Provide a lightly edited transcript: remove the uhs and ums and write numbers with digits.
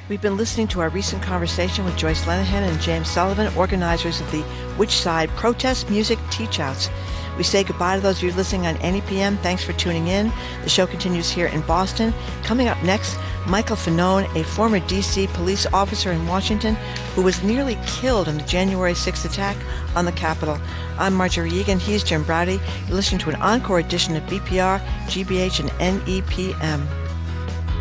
We've been listening to our recent conversation with Joyce Lenehan and James Sullivan, organizers of the Which Side Protest Music Teach-Outs. We say goodbye to those of you listening on NEPM. Thanks for tuning in. The show continues here in Boston. Coming up next, Michael Fanone, a former D.C. police officer in Washington who was nearly killed in the January 6th attack on the Capitol. I'm Marjorie Egan. He's Jim Braude. You're listening to an encore edition of BPR, GBH, and NEPM.